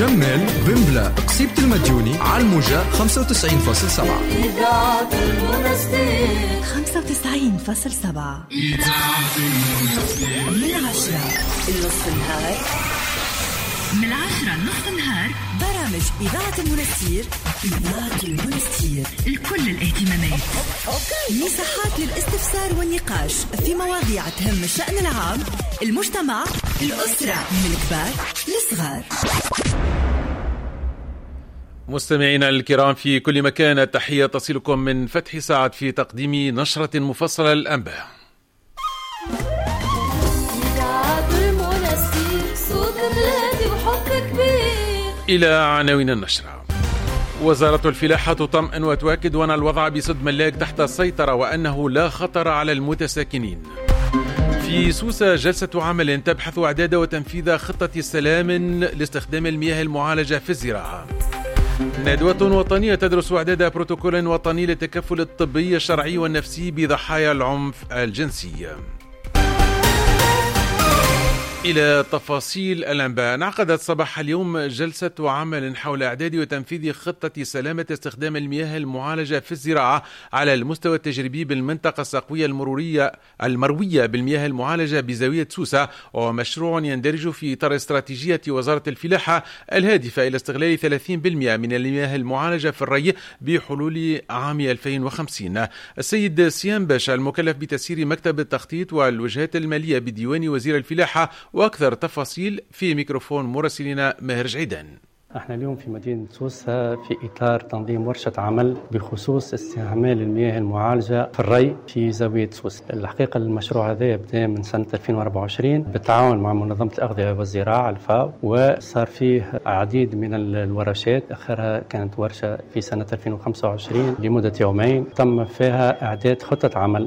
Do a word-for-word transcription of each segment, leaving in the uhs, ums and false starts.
جمال بمبلا قصيبة المديوني على الموجة خمسة وتسعين فاصلة سبعة. إذاعة المنستير خمسة وتسعين فاصلة سبعة. إذاعة المنستير من عشرة لنصف النهار، من العشرة لنصف النهار برامج إذاعة المنستير. إذاعة المنستير لكل الاهتمامات، مساحات للاستفسار والنقاش في مواضيع تهم الشأن العام، المجتمع، الأسرة، من الكبار للصغار. مستمعينا الكرام في كل مكان، التحية تصلكم من فتح سعد في تقديم نشرة مفصلة للأنباء. إلى عناوين النشرة. وزارة الفلاحة تطمئن وتؤكد أن الوضع بسد ملاك تحت السيطرة وأنه لا خطر على المتساكنين. في سوسة جلسة عمل تبحث إعداد وتنفيذ خطة سلام لاستخدام المياه المعالجة في الزراعة. ندوة وطنية تدرس إعداد بروتوكول وطني للتكفل الطبي الشرعي والنفسي بضحايا العنف الجنسي. إلى تفاصيل الأنباء. انعقدت صباح اليوم جلسة عمل حول إعداد وتنفيذ خطة سلامة استخدام المياه المعالجة في الزراعة على المستوى التجريبي بالمنطقة السقوية المرورية المروية بالمياه المعالجة بزاوية سوسة، ومشروع يندرج في إطار استراتيجية وزارة الفلاحة الهادفة إلى استغلال ثلاثين بالمئة من المياه المعالجة في الري بحلول عام ألفين وخمسين. السيد سيان باشا المكلف بتسيير مكتب التخطيط والوجهات المالية بديوان وزير الفلاحة، وأكثر تفاصيل في ميكروفون مراسلنا ماهر جعيدان. احنا اليوم في مدينة سوسة في إطار تنظيم ورشة عمل بخصوص استعمال المياه المعالجة في الري في زاوية سوسة. الحقيقة المشروع هذا بدأ من سنة ألفين وأربعة وعشرين بالتعاون مع منظمة الأغذية والزراعة الفاو، وصار فيه عديد من الورشات. آخرها كانت ورشة في سنة ألفين وخمسة وعشرين لمدة يومين تم فيها إعداد خطة عمل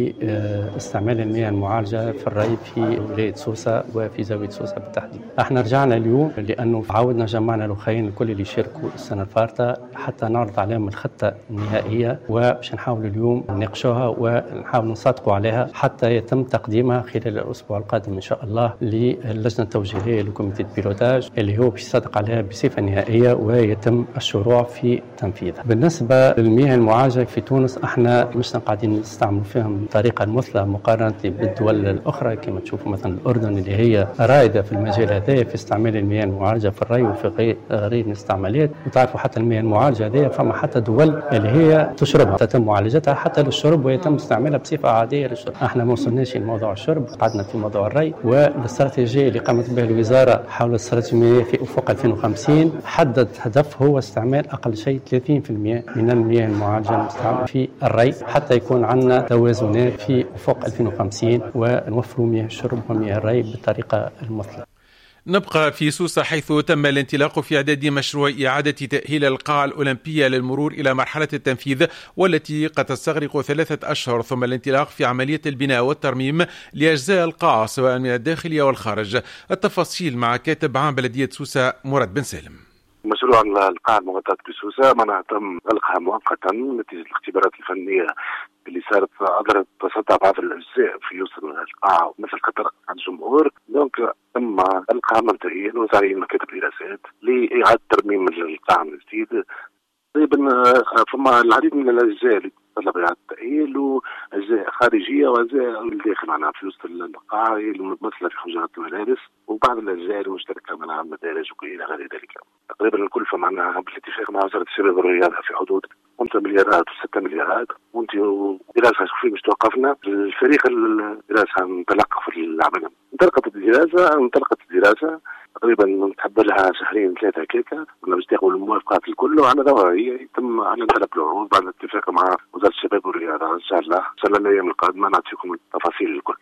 لاستعمال المياه المعالجة في الري في ولاية سوسة وفي زاوية سوسة بالتحديد. احنا رجعنا اليوم لأنه عودنا جمعنا الخيين الكل اللي يشاركوا السنة الفارطة حتى نعرض عليهم الخطة النهائية، وباش نحاول اليوم نناقشوها ونحاول نصادقوا عليها حتى يتم تقديمها خلال الأسبوع القادم إن شاء الله للجنة التوجيهية لكوميتي البيلوتاج اللي هو بيصادق عليها بصفة نهائية ويتم الشروع في تنفيذها. بالنسبة للمياه المعالجة في تونس احنا مش قاعدين نستعمل فيهم الطريقة المثلى مقارنة بالدول الأخرى، كما تشوفوا مثلا الأردن اللي هي رائدة في المجال هذا في استعمال المياه المعالجة في الري وفي غير غير الاستعمالات. وتعرفوا حتى المياه المعالجة هذه فما حتى دول اللي هي تشربها تتم معالجتها حتى للشرب ويتم استعمالها بصفة عادية للشرب. احنا ما وصلناش لموضوع الشرب، قعدنا في موضوع الري. والاستراتيجية اللي قامت بها الوزارة حول الاستراتيجية في أفق ألفين وخمسين حدد هدف هو استعمال أقل شيء ثلاثين بالمئة من المياه المعالجة المستعملة في الري حتى يكون عندنا توازنات في أفق ألفين وخمسين ونوفروا مياه الشرب ومياه الري بالطريقة المثلى. نبقى في سوسة حيث تم الانطلاق في إعداد مشروع إعادة تأهيل القاعة الأولمبية للمرور إلى مرحلة التنفيذ، والتي قد تستغرق ثلاثة أشهر، ثم الانطلاق في عملية البناء والترميم لأجزاء القاعة سواء من الداخل أو الخارج. التفاصيل مع كاتب عام بلدية سوسة مراد بن سالم. مشروع القاعة المغطاة بسوسة منع تم غلقها مؤقتا نتيجة الاختبارات الفنية اللي صارت قدرت تصدع بعض الأجزاء في يوصل القاعة مثل خطر على الجمهور. دونك تم غلقها مبدئيا وتعيين مكاتب الدراسات لإعادة ترميم القاعة من جديد. تقريبا فما العديد من الأجزاء اللي تطلب إعادة التأهيل وأجزاء خارجية وأجزاء الداخل معناها في وسط القاعة الممثلة في حجرات الملابس وبعض الأجزاء المشتركة مع المدارج وإلى غير ذلك. تقريبا الكلفة معناها بالاتفاق مع وزارة الشباب والرياضة في حدود خمسة مليارات وستة مليارات. وانت دراسة شوفي مش توقفنا الفريق الدراسة انطلق في العمل. انطلقت الدراسة انطلقت الدراسة تقريبا نتحدى لها شهرين ثلاثة كيكا ولا باش تاخذ الموافقات الكل، وعلى دورية يتم اعلان طلب العروض بعد الاتفاق مع وزارة الشباب والرياضة. ان شاء الله ان شاء الله الايام القادمة نعطيكم التفاصيل الكل.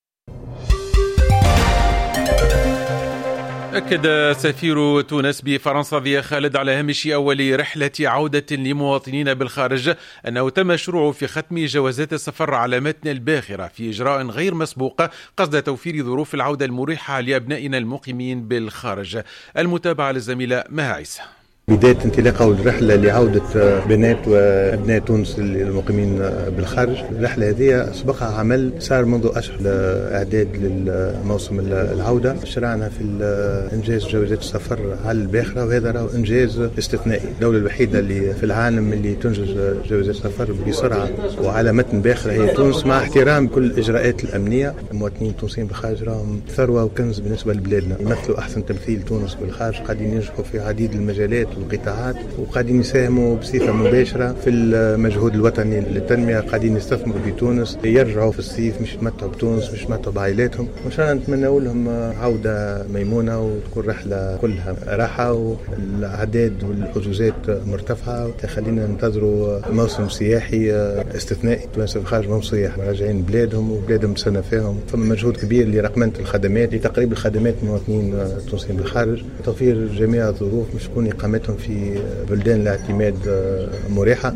أكد سفير تونس بفرنسا ضياء خالد على هامش أول رحلة عودة لمواطنين بالخارج أنه تم الشروع في ختم جوازات السفر على متن الباخرة في إجراء غير مسبوق قصد توفير ظروف العودة المريحة لأبنائنا المقيمين بالخارج. المتابعة للزميلة مها عيسى. بداية انطلاقه الرحلة لعودة بنات وأبناء تونس المقيمين بالخارج. الرحلة هذه سبقها عمل صار منذ أشهر إعداد للموسم العودة. شرعنا في إنجاز جوازات السفر على الباخرة، وهذا راه إنجاز استثنائي. الدولة الوحيدة اللي في العالم اللي تنجز جوازات السفر بسرعة وعلى متن باخرة هي تونس، مع احترام كل الإجراءات الأمنية. المواطنين التونسيين بالخارج راهم ثروة وكنز بالنسبة لبلادنا، يمثلوا أحسن تمثيل تونس بالخارج، قاعدين ينجحوا في عديد المجالات والقطاعات، وقاعدين يساهموا بصفة مباشرة في المجهود الوطني للتنمية. قاعدين يستثمروا بتونس، يرجعوا في الصيف مش يتمتعوا بتونس، مش يتمتعوا بعائلاتهم. وإن شاء الله نتمنى لهم عودة ميمونة وتكون رحلة كلها راحة، والأعداد والحجوزات مرتفعة. خلينا ننتظروا موسم سياحي استثنائي. التوانسة بالخارج مهم سياح راجعين بلادهم وبلادهم تسنى فيهم. فما مجهود كبير لرقمنة الخدمات، لتقريب الخدمات المواطنين التونسيين بالخارج، توفير جميع الظروف مش تكون إقامتهم في بلدان الاعتماد مريحة.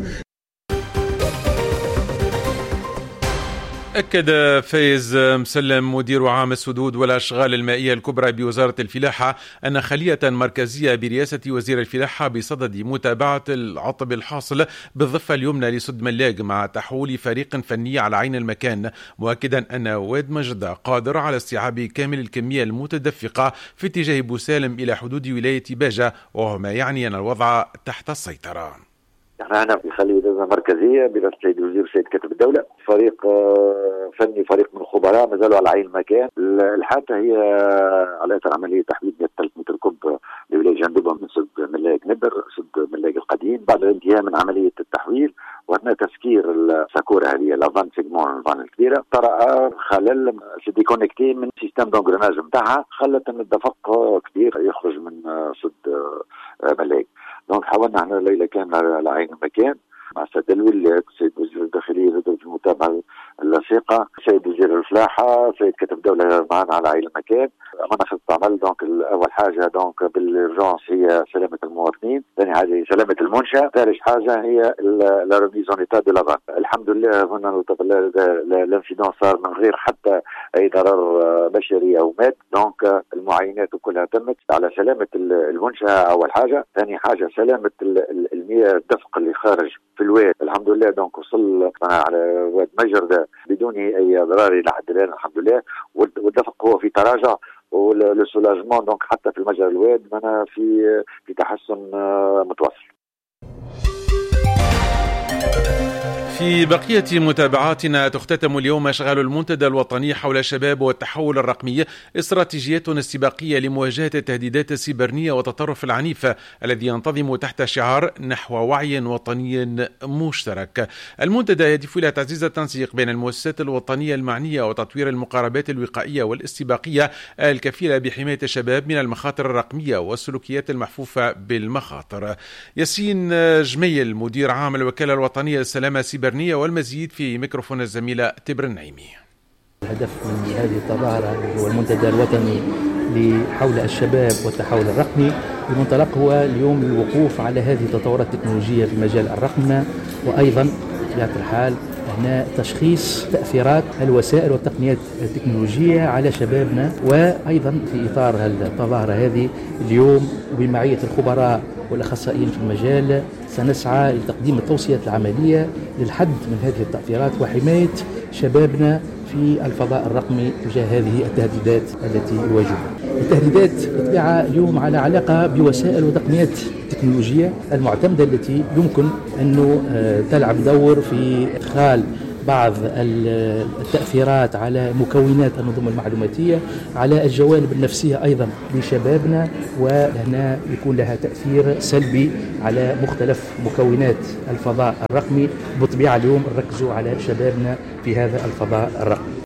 أكد فايز مسلم مدير عام السدود والأشغال المائية الكبرى بوزارة الفلاحة أن خلية مركزية برئاسة وزير الفلاحة بصدد متابعة العطب الحاصل بالضفة اليمنى لسد ملاق مع تحويل فريق فني على عين المكان، مؤكدا أن واد مجدة قادر على استيعاب كامل الكمية المتدفقة في اتجاه بوسالم إلى حدود ولاية باجة، وهو ما يعني أن الوضع تحت السيطرة. احنا هنا في خلية مركزية برئاسة السيد الوزير السيد كاتب الدولة، فريق فني فريق من الخبراء ما زالوا على عين المكان. الحادثة هي على اثر عملية تحويل ثلاث متر كوب لولاية جندوبة من سد ملاق ندر سد ملاق القديم بعد الانتهاء من عملية التحويل واثناء تسكير الساكورة هذه لافان سيجمون الفان الكبيرة طرأ خلل في ديكونكتي من سيستم دونغرناج نتاعها، خلت ان الدفق كبير يخرج من سد ملاق. دونك حاولنا احنا ليلة كاملة على عين المكان مع السيد الولايات، السيد وزير الداخلية في المتابعة اللصيقة، السيد وزير الفلاحة، السيد كاتب الدولة معنا على عين المكان. عملنا خطة عمل. دونك أول حاجة دونك بالإرجانس هي سلامة المواطنين، ثاني حاجة سلامة المنشأ، ثالث حاجة هي لا ريميز اون ايتا دو لافان. الحمد لله هنا الانفيدون صار من غير حتى أي ضرر بشري أو مات. دونك المعاينات كلها تمت على سلامة المنشأ أول حاجة، ثاني حاجة سلامة المياه الدفق اللي خارج في الواد. الحمد لله دونك وصل على واد مجر بدون أي ضرر إلى حد الآن الحمد لله، والدفق هو في تراجع والسولاجمون دونك حتى في المجرى الواد أنا في في تحسن متواصل. في بقية متابعاتنا تختتم اليوم أشغال المنتدى الوطني حول الشباب والتحول الرقمي، استراتيجيات استباقية لمواجهة التهديدات السيبرانية والتطرف العنيف الذي ينتظم تحت شعار نحو وعي وطني مشترك. المنتدى يهدف إلى تعزيز التنسيق بين المؤسسات الوطنية المعنية وتطوير المقاربات الوقائية والاستباقية الكفيلة بحماية الشباب من المخاطر الرقمية والسلوكيات المحفوفة بالمخاطر. ياسين جميل مدير عام الوكالة الوطنية للسلامة السيبرانية، والمزيد في ميكروفون الزميلة تبر النعيمي. الهدف من هذه التظاهرة هو المنتدى الوطني حول الشباب والتحول الرقمي، بمنطلق هو اليوم الوقوف على هذه التطورات التكنولوجية في مجال الرقم، وأيضا بطبيعة الحال هنا تشخيص تأثيرات الوسائل والتقنيات التكنولوجية على شبابنا. وأيضا في إطار التظاهرة هذه اليوم بمعية الخبراء والأخصائيين في المجال سنسعى لتقديم التوصيات العملية للحد من هذه التأثيرات وحماية شبابنا في الفضاء الرقمي تجاه هذه التهديدات التي يواجهها. التهديدات بالطبيعة اليوم على علاقة بوسائل وتقنيات التكنولوجية المعتمدة التي يمكن أن تلعب دور في إدخال بعض التأثيرات على مكونات النظم المعلوماتية، على الجوانب النفسية أيضا لشبابنا، وهنا يكون لها تأثير سلبي على مختلف مكونات الفضاء الرقمي. بطبيعة اليوم نركزوا على شبابنا في هذا الفضاء الرقمي.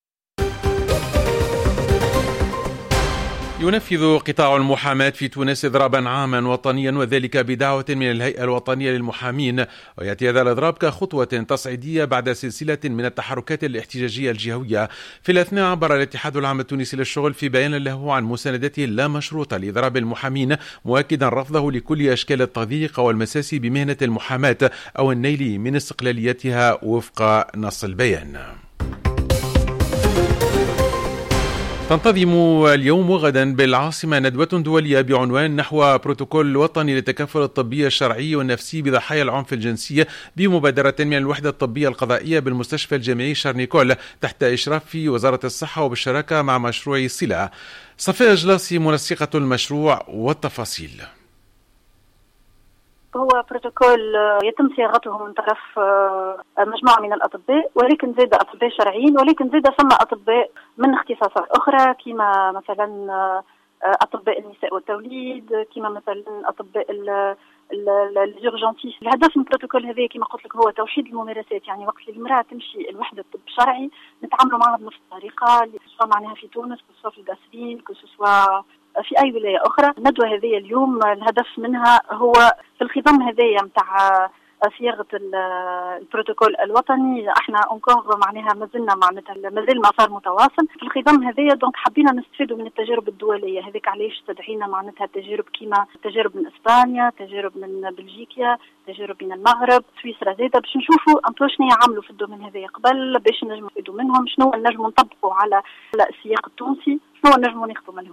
ينفذ قطاع المحاماة في تونس إضرابا عاما وطنيا، وذلك بدعوة من الهيئة الوطنية للمحامين، ويأتي هذا الإضراب كخطوة تصعيدية بعد سلسلة من التحركات الاحتجاجية الجهوية. في الأثناء عبر الاتحاد العام التونسي للشغل في بيان له عن مساندته اللامشروطة لإضراب المحامين، مؤكدا رفضه لكل أشكال التضييق والمساس بمهنة المحاماة أو النيل من استقلاليتها وفق نص البيان. تنتظم اليوم وغدا بالعاصمة ندوة دولية بعنوان نحو بروتوكول وطني للتكفل الطبي الشرعي والنفسي بضحايا العنف الجنسي بمبادرة من الوحدة الطبية القضائية بالمستشفى الجامعي شارنيكول تحت إشراف وزارة الصحة وبالشراكة مع مشروع صلة. صفاء جلاسي منسقة المشروع والتفاصيل. هو بروتوكول يتم صياغته من طرف مجموعة من الأطباء، ولكن زاد أطباء شرعيين، ولكن زاد ثم أطباء من اختصاصات أخرى كما مثلا أطباء النساء والتوليد، كما مثلا أطباء الجورجنتيس. الهدف من البروتوكول هذا كما قلت لك هو توحيد الممارسات، يعني وقت اللي المرأة تمشي الوحدة الطب الشرعي نتعاملوا معها بنفس الطريقة اللي سواء معناها في تونس كسوا في القصرين كسوا في أي ولاية أخرى. الندوة هذه اليوم الهدف منها هو في الخضم هذايا متاع صياغة البروتوكول الوطني. احنا انكور معناها مازلنا معناتها مازال المسار متواصل في الخضم هذايا، دونك حبينا نستفيدوا من التجارب الدولية هذيك. علاش استدعينا معناتها تجارب كيما تجارب من اسبانيا، تجارب من بلجيكا، تجارب من المغرب، سويسرا زاده، باش نشوفوا انتوا شنو يعملوا في الدومين هذايا قبل، باش نجموا نستفيدوا منهم، شنو نجموا نطبقوا على السياق التونسي، شنو نجموا ناخذوا منهم.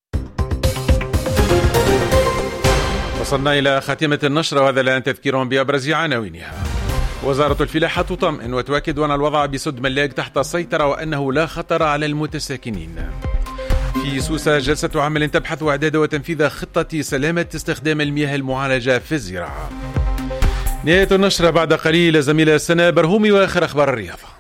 وصلنا إلى خاتمة النشرة وهذا الآن تذكير بأبرز عناوينها. وزارة الفلاحة تطمئن وتؤكد أن الوضع بسد ملاك تحت السيطرة وأنه لا خطر على المتساكنين. في سوسة جلسة عمل تبحث إعداد وتنفيذ خطة سلامة استخدام المياه المعالجة في الزراعة. نهاية النشرة بعد قليل زميلة سنة برهومي وآخر أخبار الرياضة.